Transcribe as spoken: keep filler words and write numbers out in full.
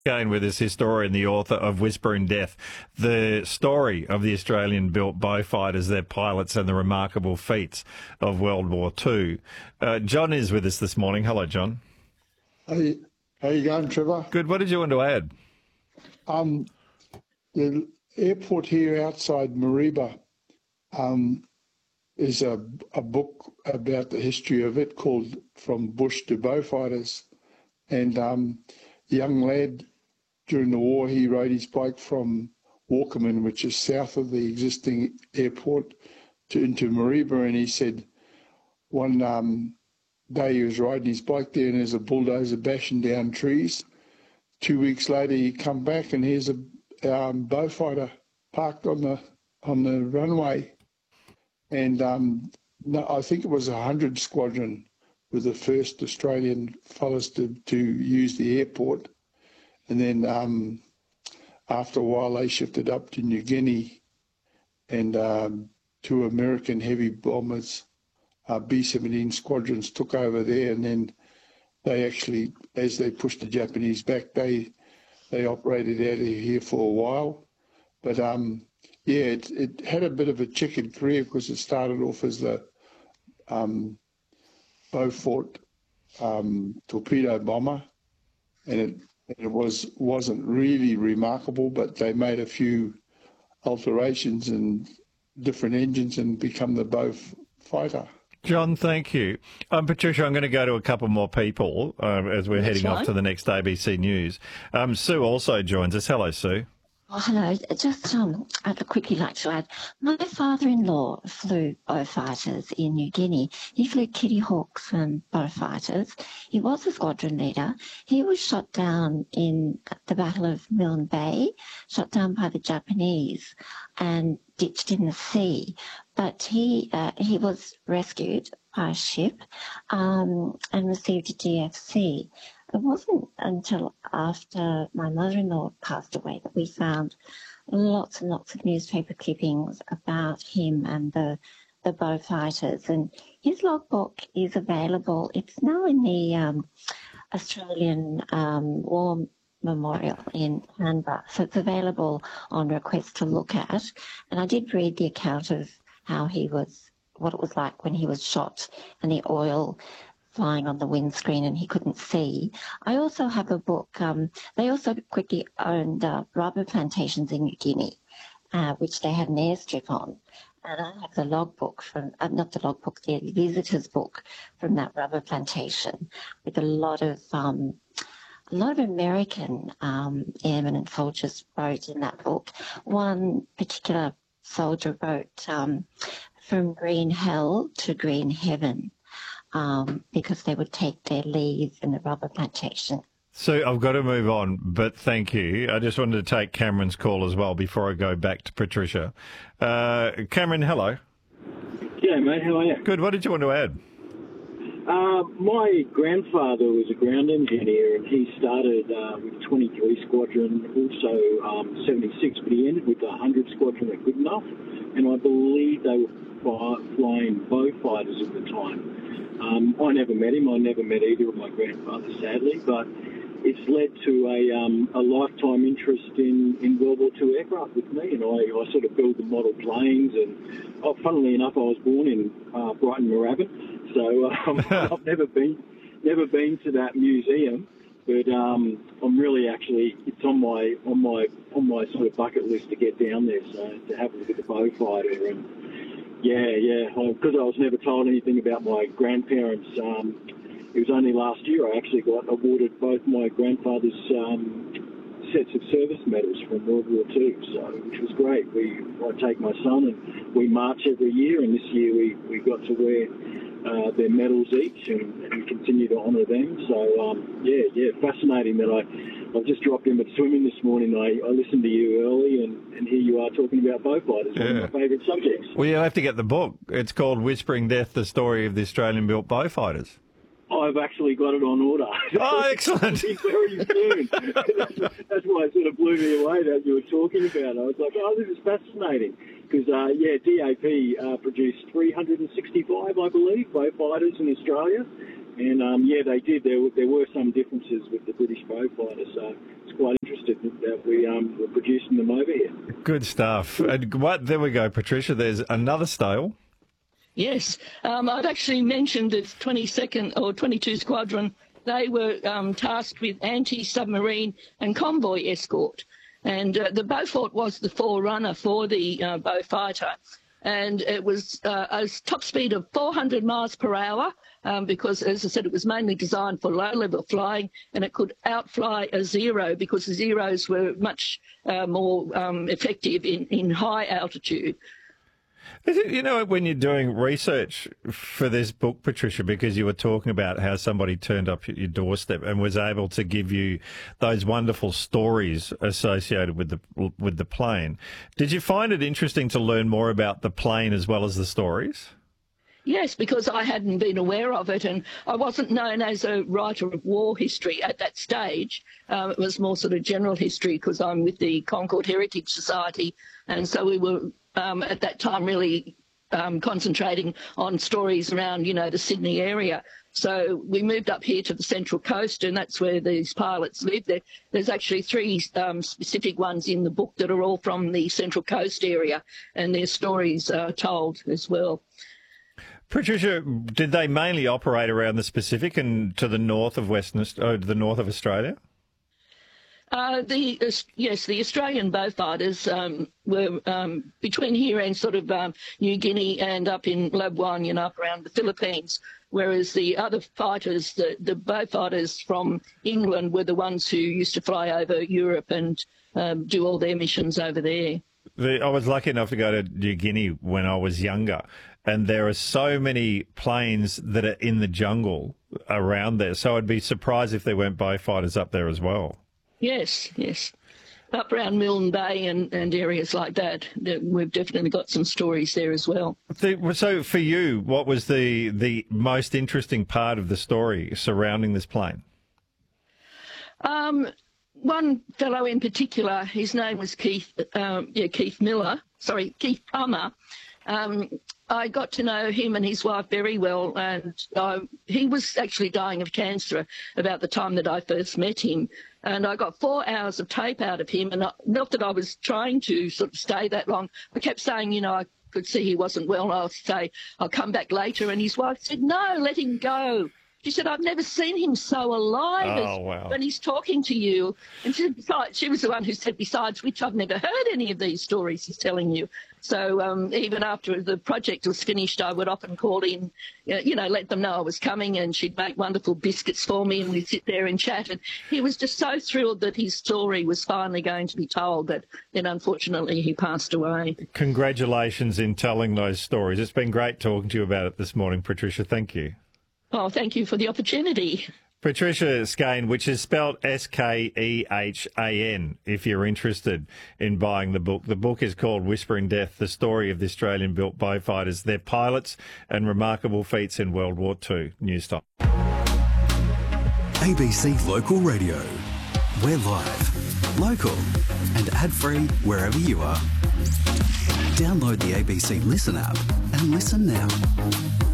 Again with us, historian, the author of Whispering Death, the story of the Australian-built Beaufighters, their pilots and the remarkable feats of World War Two. Uh, John is with us this morning. Hello, John. Hey, how you going, Trevor? Good. What did you want to add? Um, the airport here outside Mareeba um, is a, a book about the history of it called From Bush to Beaufighters. And um, the young lad, during the war, he rode his bike from Walkerman, which is south of the existing airport, to into Mareeba, and he said one um, day he was riding his bike there and there's a bulldozer bashing down trees. Two weeks later he come back and here's a um, Beaufighter parked on the on the runway. And um, no, I think it was a hundred squadron were the first Australian fellas to, to use the airport. And then um, after a while, they shifted up to New Guinea, and um, two American heavy bombers, uh, B seventeen squadrons, took over there. And then they actually, as they pushed the Japanese back, they they operated out of here for a while. But um, yeah, it, it had a bit of a checkered career because it started off as the um, Beaufort um, torpedo bomber, and it It was, wasn't really remarkable, but they made a few alterations and different engines and become the Beaufighter. John, thank you. Um, Patricia, I'm going to go to a couple more people uh, as we're That's heading fine. off to the next A B C News. Um, Sue also joins us. Hello, Sue. Oh, hello. Just um, I'd quickly like to add, my father-in-law flew Beaufighters in New Guinea. He flew Kitty Hawks and Beaufighters. He was a squadron leader. He was shot down in the Battle of Milne Bay, shot down by the Japanese and ditched in the sea. But he uh, he was rescued by a ship um, and received a D F C. It wasn't until after my mother-in-law passed away that we found lots and lots of newspaper clippings about him and the the Beaufighters. And his logbook is available. It's now in the um, Australian um, War Memorial in Canberra. So it's available on request to look at. And I did read the account of how he was, what it was like when he was shot and the oil flying on the windscreen and he couldn't see. I also have a book. Um, they also quickly owned uh, rubber plantations in New Guinea, uh, which they had an airstrip on. And I have the logbook from, uh, not the logbook, the visitor's book from that rubber plantation with a lot of, um, a lot of American um, airmen and soldiers wrote in that book. One particular soldier wrote um, from green hell to green heaven. Um, because they would take their leave in the rubber plantation. So I've got to move on, but thank you. I just wanted to take Cameron's call as well before I go back to Patricia. Uh, Cameron, hello. Yeah, mate, how are you? Good. What did you want to add? Uh, my grandfather was a ground engineer, and he started uh, with twenty-three Squadron, also um, seventy-six, but he ended with the one hundred Squadron at Goodenough, and I believe they were fly- flying Beaufighters at the time. Um, I never met him. I never met either of my grandfathers, sadly, but it's led to a, um, a lifetime interest in, in World War Two aircraft with me, and I, I sort of build the model planes. And oh, funnily enough, I was born in uh, Brighton, Moorabbin, so um, I've never been never been to that museum, but um, I'm really actually it's on my on my on my sort of bucket list to get down there, so to have a look at the Beaufighter. And yeah, yeah, because I was never told anything about my grandparents. Um, it was only last year I actually got awarded both my grandfather's um, sets of service medals from World War Two, so which was great. We I take my son and we march every year, and this year we, we got to wear uh, their medals each and, and continue to honour them. So um, yeah, yeah, fascinating that I. I've just dropped in at swimming this morning. I, I listened to you early, and, and here you are talking about Beaufighters, Yeah. one of my favourite subjects. Well, you'll have to get the book. It's called Whispering Death, the story of the Australian-built Beaufighters. I've actually got it on order. Oh, excellent. Very soon. that's, that's why it sort of blew me away that you were talking about it. I was like, oh, this is fascinating. Because, uh, yeah, D A P uh, produced three hundred sixty-five, I believe, Beaufighters in Australia. And, um, yeah, they did. There were, there were some differences with the British Beaufighter, so it's quite interesting that we um, were producing them over here. Good stuff. And what, there we go, Patricia. There's another stale. Yes. Um, I'd actually mentioned the twenty-second or twenty-two Squadron. They were um, tasked with anti-submarine and convoy escort. And uh, the Beaufort was the forerunner for the uh, Beaufighter. And it was uh, a top speed of four hundred miles per hour um, because, as I said, it was mainly designed for low-level flying, and it could outfly a Zero because the Zeros were much uh, more um, effective in, in high altitude. You know, when you're doing research for this book, Patricia, because you were talking about how somebody turned up at your doorstep and was able to give you those wonderful stories associated with the with the plane, did you find it interesting to learn more about the plane as well as the stories? Yes, because I hadn't been aware of it, and I wasn't known as a writer of war history at that stage. Um, it was more sort of general history because I'm with the Concord Heritage Society, and so we were um, at that time really um, concentrating on stories around, you know, the Sydney area. So we moved up here to the Central Coast, and that's where these pilots live. There, there's actually three um, specific ones in the book that are all from the Central Coast area, and their stories are told as well. Patricia, did they mainly operate around the Pacific and to the north of Western, oh, to the north of Australia? Uh, the uh, yes, the Australian Beaufighters um, were um, between here and sort of um, New Guinea and up in Labuan, you know, up around the Philippines. Whereas the other fighters, the the Beaufighters from England, were the ones who used to fly over Europe and um, do all their missions over there. The, I was lucky enough to go to New Guinea when I was younger, and there are so many planes that are in the jungle around there. So I'd be surprised if there weren't Beaufighters up there as well. Yes, yes. Up around Milne Bay and, and areas like that, we've definitely got some stories there as well. The, so for you, what was the, the most interesting part of the story surrounding this plane? Um, one fellow in particular, his name was Keith, um, yeah, Keith Miller, sorry, Keith Palmer. Um, I got to know him and his wife very well, and uh, he was actually dying of cancer about the time that I first met him. And I got four hours of tape out of him, and I, not that I was trying to sort of stay that long. I kept saying, you know, I could see he wasn't well, and I'll say, I'll come back later. And his wife said, no, let him go. She said, I've never seen him so alive oh, as wow. when he's talking to you. And she, she was the one who said, besides which, I've never heard any of these stories he's telling you. So um, even after the project was finished, I would often call in, you know, let them know I was coming, and she'd make wonderful biscuits for me, and we'd sit there and chat. And he was just so thrilled that his story was finally going to be told that then, unfortunately, he passed away. Congratulations in telling those stories. It's been great talking to you about it this morning, Patricia. Thank you. Oh, thank you for the opportunity. Patricia Skene, which is spelled S K E H A N, if you're interested in buying the book. The book is called Whispering Death, the story of the Australian-built Beaufighters, their pilots and remarkable feats in World War Two. News Stop. A B C Local Radio. We're live, local and ad-free wherever you are. Download the A B C Listen app and listen now.